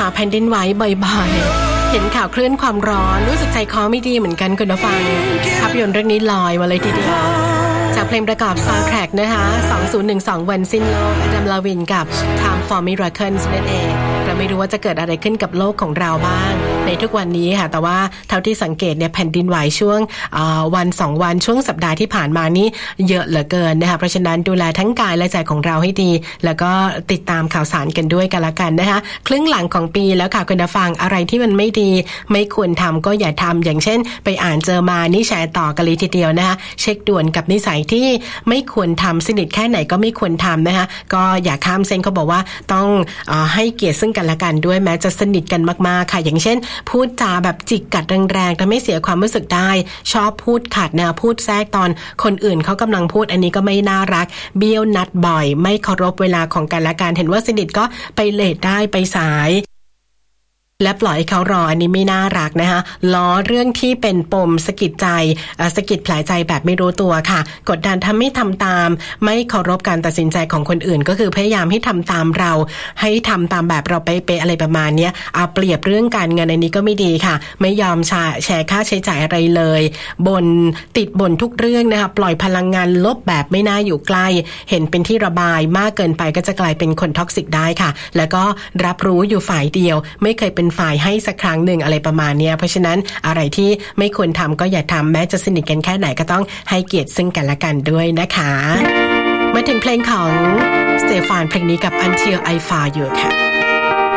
แผ่นดินไหวบ่อยๆเห็นข่าวคลื่นความร้อนรู้สึกใจคอไม่ดีเหมือนกันคุณผู้ฟังภาพยนตร์เรื่องนี้ลอยมาเลยทีเดียวจากเพลงประกอบซาวด์แทร็กนะคะ2012วันสิ้นโลกอดัม ลาวินกับ Time for Miracles นั่นเองเราไม่รู้ว่าจะเกิดอะไรขึ้นกับโลกของเราบ้างในทุกวันนี้ค่ะแต่ว่าเท่าที่สังเกตเนี่ยแผ่นดินไหวช่วงวัน2วันช่วงสัปดาห์ที่ผ่านมานี้เยอะเหลือเกินนะคะเพราะฉะนั้นดูแลทั้งกายและใจของเราให้ดีแล้วก็ติดตามข่าวสารกันด้วยกันละกันนะคะครึ่งหลังของปีแล้วค่ะคุณผู้ฟังอะไรที่มันไม่ดีไม่ควรทำก็อย่าทำอย่างเช่นไปอ่านเจอมานี่แชร์ต่อกันเลยทีเดียวนะคะเช็คด่วนกับนิสัยที่ไม่ควรทำสนิทแค่ไหนก็ไม่ควรทำนะคะก็อย่าข้ามเส้นเขาบอกว่าต้องให้เกียรติซึ่งกันและกันด้วยแม้จะสนิทกันมากๆค่ะอย่างเช่นพูดจาแบบจิกกัดแรงๆทำให้เสียความรู้สึกได้ชอบพูดขัดนะพูดแทรกตอนคนอื่นเขากำลังพูดอันนี้ก็ไม่น่ารักเบี้ยวนัดบ่อยไม่เคารพเวลาของกันและกันเห็นว่าสนิทก็ไปเลทได้ไปสายและปล่อยให้เขารออันนี้ไม่น่ารักนะคะล้อเรื่องที่เป็นปมสะกิดใจสะกิดแผลใจแบบไม่รู้ตัวค่ะกดดันทำให้ทำตามไม่เคารพการตัดสินใจของคนอื่นก็คือพยายามให้ทำตามเราให้ทำตามแบบเราเป๊ะๆอะไรประมาณนี้เอาเปรียบเรื่องการเงินอันนี้ก็ไม่ดีค่ะไม่ยอมแชร์ค่าใช้จ่ายอะไรเลยติดบ่นทุกเรื่องนะคะปล่อยพลังงานลบแบบไม่น่าอยู่ใกล้เห็นเป็นที่ระบายมากเกินไปก็จะกลายเป็นคนท็อกซิกได้ค่ะแล้วก็รับรู้อยู่ฝ่ายเดียวไม่เคยเป็นฝ่ายให้สักครั้งหนึ่งอะไรประมาณนี้เพราะฉะนั้นอะไรที่ไม่ควรทำก็อย่าทำแม้จะสนิทกันแค่ไหนก็ต้องให้เกียรติซึ่งกันและกันด้วยนะคะมาถึงเพลงของสเตฟานเพลงนี้กับ Until I Find You ค่ะ